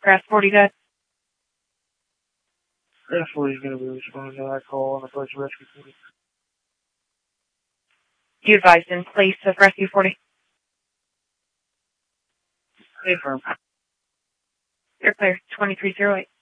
Grass 40 dead. Grass 40 is going to be responding to that call on approach rescue 40. You advised in place of rescue 40. Confirm. You're clear. 2308.